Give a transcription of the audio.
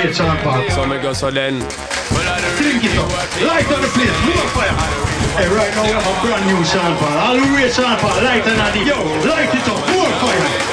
great Sean Paul. So me go so then. Drink it up. Light on the place. More fire. Hey, right now we have a brand new Sean Paul. All the way Sean Paul. Light on the. Yo, light it up. More fire.